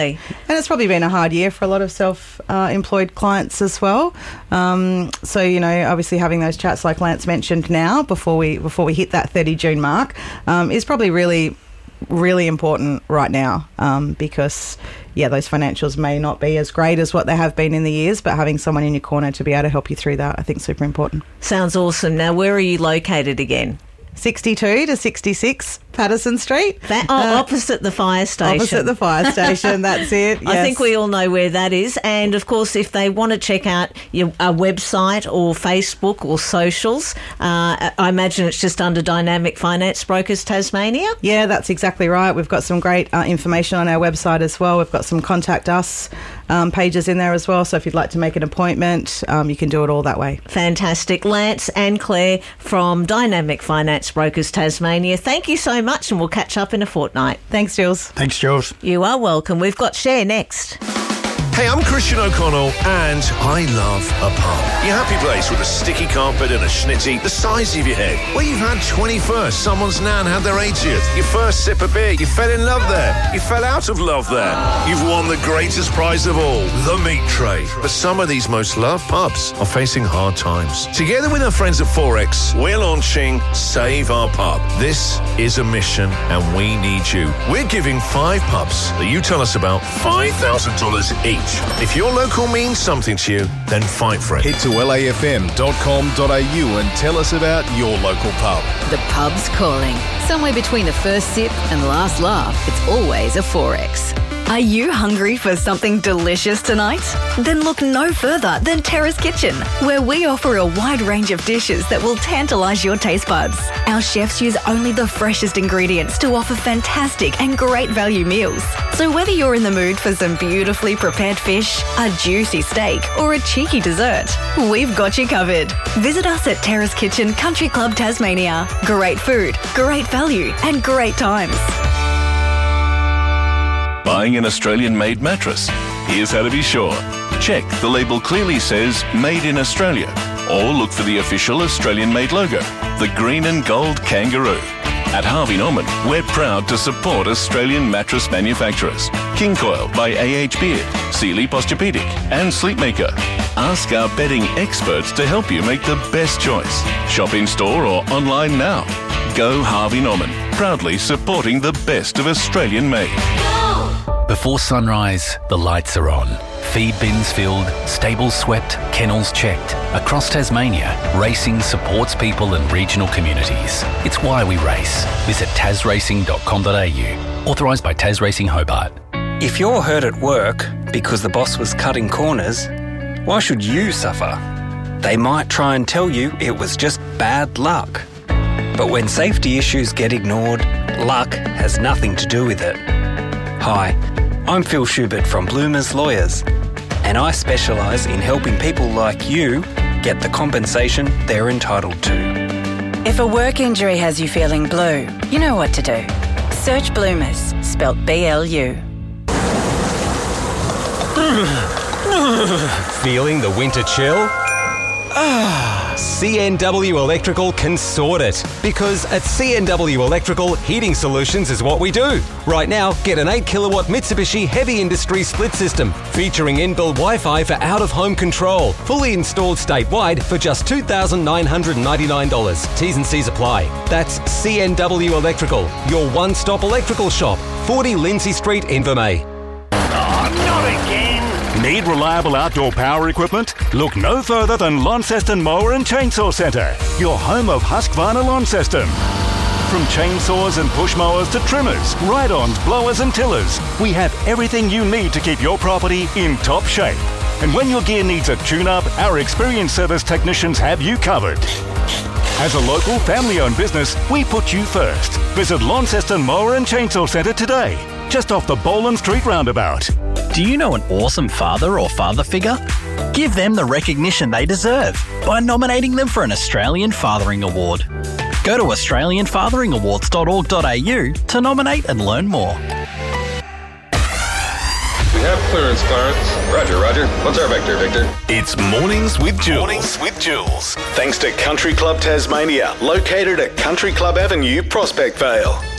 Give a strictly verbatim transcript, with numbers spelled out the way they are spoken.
Definitely. Um, and it's probably been a hard year for a lot of self-employed uh, clients as well. Um, so, you know, obviously having those chats like Lance mentioned now before we before we hit that thirty June mark um, is probably really, really important right now um, because, yeah, those financials may not be as great as what they have been in the years, but having someone in your corner to be able to help you through that, I think is super important. Sounds awesome. Now, where are you located again? sixty-two to sixty-six Patterson Street. That, oh, uh, opposite the fire station. Opposite the fire station, that's it. Yes. I think we all know where that is. And, of course, if they want to check out your uh, website or Facebook or socials, uh, I imagine it's just under Dynamic Finance Brokers Tasmania? Yeah, that's exactly right. We've got some great uh, information on our website as well. We've got some Contact Us um, pages in there as well. So if you'd like to make an appointment, um, you can do it all that way. Fantastic. Lance and Claire from Dynamic Finance Brokers Tasmania, thank you so much, and we'll catch up in a fortnight. Thanks, Jules. Thanks, Jules. You are welcome. We've got Cher next. Hey, I'm Christian O'Connell, and I love a pub. Your happy place with a sticky carpet and a schnitty the size of your head. Where you've had twenty-first, someone's nan had their eightieth, your first sip of beer, you fell in love there, you fell out of love there. You've won the greatest prize of all, the meat tray. But some of these most loved pubs are facing hard times. Together with our friends at Forex, we're launching Save Our Pub. This is a mission, and we need you. We're giving five pubs that you tell us about five thousand dollars each. If your local means something to you, then fight for it. Head to L A F M dot com dot A U and tell us about your local pub. The pub's calling. Somewhere between the first sip and last laugh, it's always a Forex. Are you hungry for something delicious tonight? Then look no further than Terrace Kitchen, where we offer a wide range of dishes that will tantalise your taste buds. Our chefs use only the freshest ingredients to offer fantastic and great value meals. So whether you're in the mood for some beautifully prepared fish, a juicy steak, or a cheeky dessert, we've got you covered. Visit us at Terrace Kitchen Country Club Tasmania. Great food, great value, and great times. Buying an Australian-made mattress? Here's how to be sure. Check the label clearly says Made in Australia, or look for the official Australian-made logo, the green and gold kangaroo. At Harvey Norman, we're proud to support Australian mattress manufacturers. King Coil by A H Beard, Sealy Posturepedic and Sleepmaker. Ask our bedding experts to help you make the best choice. Shop in store or online now. Go Harvey Norman, proudly supporting the best of Australian-made. Before sunrise, the lights are on. Feed bins filled, stables swept, kennels checked. Across Tasmania, racing supports people and regional communities. It's why we race. Visit tas racing dot com dot A U. Authorised by Tas Racing Hobart. If you're hurt at work because the boss was cutting corners, why should you suffer? They might try and tell you it was just bad luck. But when safety issues get ignored, luck has nothing to do with it. Hi, I'm Phil Schubert from Bloomers Lawyers, and I specialise in helping people like you get the compensation they're entitled to. If a work injury has you feeling blue, you know what to do. Search Bloomers, spelt B L U. Feeling the winter chill? Ah, C N W Electrical can sort it. Because at C N W Electrical, heating solutions is what we do. Right now, get an eight kilowatt Mitsubishi Heavy Industry split system featuring inbuilt Wi-Fi for out-of-home control. Fully installed statewide for just two thousand nine hundred ninety-nine dollars. T's and C's apply. That's C N W Electrical, your one-stop electrical shop. forty Lindsay Street, Invermay. Oh, not again! Need reliable outdoor power equipment? Look no further than Launceston Mower and Chainsaw Centre, your home of Husqvarna Lawn System. From chainsaws and push mowers to trimmers, ride-ons, blowers and tillers, we have everything you need to keep your property in top shape. And when your gear needs a tune-up, our experienced service technicians have you covered. As a local family-owned business, we put you first. Visit Launceston Mower and Chainsaw Centre today, just off the Boland Street roundabout. Do you know an awesome father or father figure? Give them the recognition they deserve by nominating them for an Australian Fathering Award. Go to australian fathering awards dot org dot A U to nominate and learn more. We have clearance, Clarence. Roger, Roger. What's our vector, Victor? It's Mornings with Jules. Mornings with Jules. Thanks to Country Club Tasmania, located at Country Club Avenue, Prospect Vale.